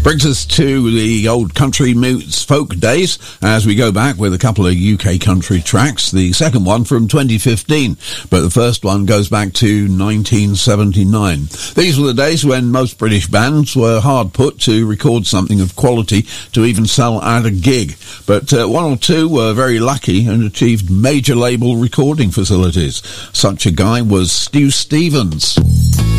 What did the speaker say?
Brings us to the old country meets folk days as we go back with a couple of UK country tracks. The second one from 2015, but the first one goes back to 1979. These were the days when most British bands were hard put to record something of quality to even sell at a gig. But one or two were very lucky and achieved major label recording facilities. Such a guy was Stu Stevens.